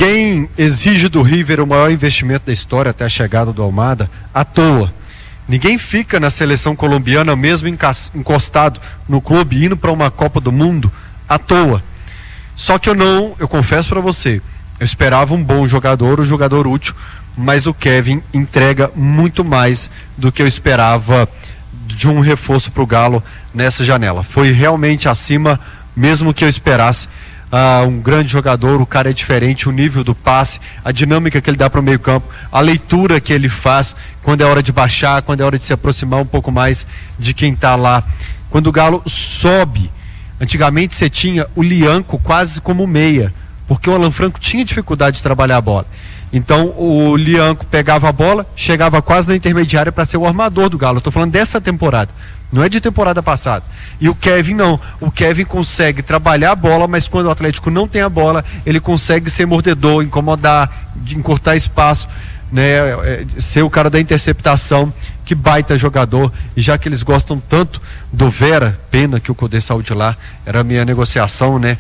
Ninguém exige do River o maior investimento da história até a chegada do Almada à toa. Ninguém fica na seleção colombiana mesmo encostado no clube, indo para uma Copa do Mundo à toa. Só que eu confesso para você, eu esperava um bom jogador, um jogador útil, mas o Kevin entrega muito mais do que eu esperava de um reforço para o Galo nessa janela. Foi realmente acima mesmo que eu esperasse. Um grande jogador, o cara é diferente, o nível do passe, a dinâmica que ele dá para o meio campo, a leitura que ele faz quando é hora de baixar, quando é hora de se aproximar um pouco mais de quem está lá. Quando o Galo sobe, antigamente você tinha o Lianco quase como meia, porque o Alan Franco tinha dificuldade de trabalhar a bola. Então o Lianco pegava a bola, chegava quase na intermediária para ser o armador do Galo. Eu estou falando dessa temporada, não é de temporada passada. E o Kevin não, o Kevin consegue trabalhar a bola, mas quando o Atlético não tem a bola, ele consegue ser mordedor, incomodar, encurtar espaço, né? Ser o cara da interceptação. Que baita jogador. E já que eles gostam tanto do Vera, pena que o Codê saiu de lá, era a minha negociação, né?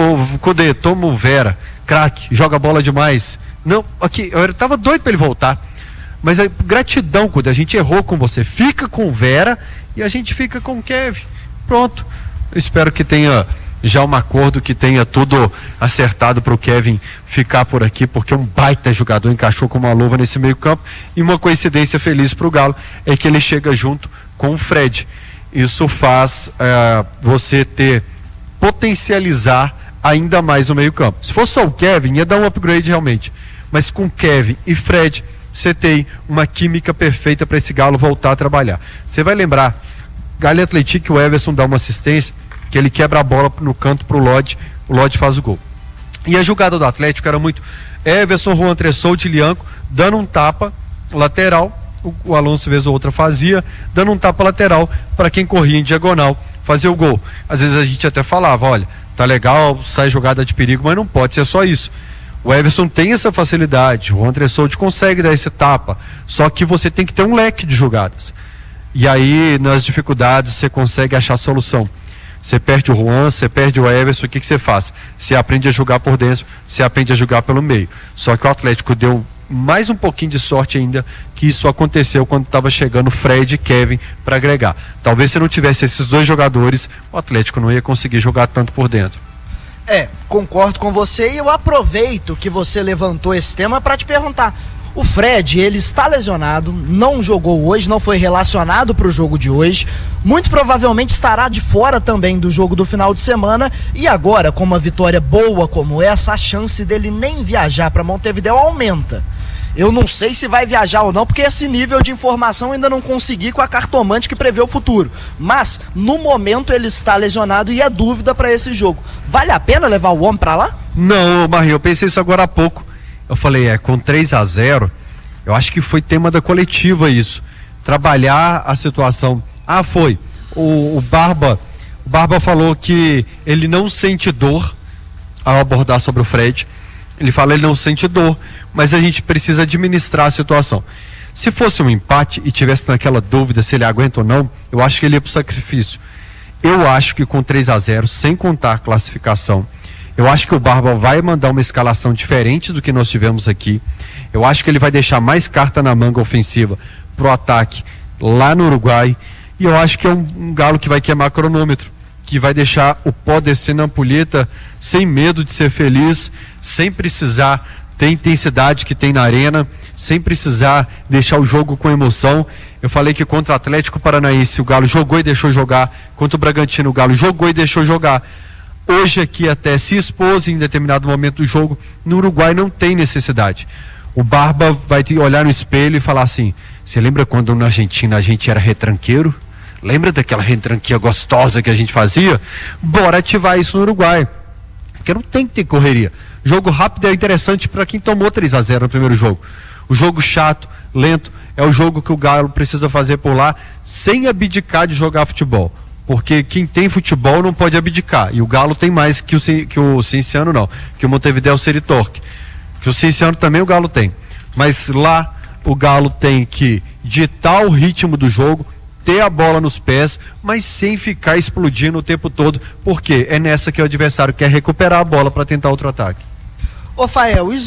O Codê, toma o Vera, craque, joga bola demais. Não, aqui, eu tava doido para ele voltar. Mas gratidão, Codê, a gente errou com você. Fica com o Vera e a gente fica com o Kevin. Pronto. Eu espero que tenha já um acordo, que tenha tudo acertado para o Kevin ficar por aqui, porque é um baita jogador, encaixou como uma luva nesse meio campo. E uma coincidência feliz para o Galo é que ele chega junto com o Fred. Isso faz você potencializar ainda mais o meio campo. Se fosse só o Kevin, ia dar um upgrade realmente, mas com Kevin e Fred você tem uma química perfeita para esse Galo voltar a trabalhar. Você vai lembrar, Galo e Atlético, o Everson dá uma assistência, que ele quebra a bola no canto pro Lodge, o Lodge faz o gol. E a jogada do Atlético era muito Everson, Juan Tressolte e Lianco dando um tapa lateral, o Alonso vez ou outra fazia, dando um tapa lateral para quem corria em diagonal fazer o gol. Às vezes a gente até falava, olha, tá legal, sai jogada de perigo, mas não pode ser só isso. O Everson tem essa facilidade, o Juan Tressolte consegue dar esse tapa, só que você tem que ter um leque de jogadas. E aí, nas dificuldades, você consegue achar a solução. Você perde o Juan, você perde o Everson, o que você faz? Você aprende a jogar por dentro, você aprende a jogar pelo meio. Só que o Atlético deu mais um pouquinho de sorte ainda que isso aconteceu quando estava chegando Fred e Kevin para agregar. Talvez se não tivesse esses dois jogadores, o Atlético não ia conseguir jogar tanto por dentro. Concordo com você e eu aproveito que você levantou esse tema para te perguntar. O Fred, ele está lesionado, não jogou hoje, não foi relacionado para o jogo de hoje, muito provavelmente estará de fora também do jogo do final de semana, e agora, com uma vitória boa como essa, a chance dele nem viajar para Montevidéu aumenta. Eu não sei se vai viajar ou não, porque esse nível de informação ainda não consegui com a cartomante que prevê o futuro, mas no momento ele está lesionado e é dúvida para esse jogo. Vale a pena levar o homem para lá? Não, Marinho, eu pensei isso agora há pouco. Eu falei, com 3-0, eu acho que foi tema da coletiva isso. Trabalhar a situação. Foi. O Barba falou que ele não sente dor ao abordar sobre o Fred. Ele fala ele não sente dor, mas a gente precisa administrar a situação. Se fosse um empate e tivesse naquela dúvida se ele aguenta ou não, eu acho que ele ia pro sacrifício. Eu acho que com 3-0, sem contar a classificação, eu acho que o Barba vai mandar uma escalação diferente do que nós tivemos aqui. Eu acho que ele vai deixar mais carta na manga ofensiva pro ataque lá no Uruguai. E eu acho que é um Galo que vai queimar cronômetro, que vai deixar o pó descer na ampulheta sem medo de ser feliz, sem precisar ter intensidade que tem na arena, sem precisar deixar o jogo com emoção. Eu falei que contra o Atlético Paranaense o Galo jogou e deixou jogar, contra o Bragantino o Galo jogou e deixou jogar. Hoje aqui até se expôs em determinado momento do jogo. No Uruguai não tem necessidade. O Barba vai olhar no espelho e falar assim, você lembra quando na Argentina a gente era retranqueiro? Lembra daquela retranquia gostosa que a gente fazia? Bora ativar isso no Uruguai, porque não tem que ter correria. Jogo rápido é interessante para quem tomou 3-0 no primeiro jogo. O jogo chato, lento, é o jogo que o Galo precisa fazer por lá, sem abdicar de jogar futebol. Porque quem tem futebol não pode abdicar. E o Galo tem mais que o Cienciano não. Que o Montevidéu Seritorque. Que o Cienciano também o Galo tem. Mas lá o Galo tem que ditar o ritmo do jogo, ter a bola nos pés, mas sem ficar explodindo o tempo todo. Porque é nessa que o adversário quer recuperar a bola para tentar outro ataque. Ô Fael,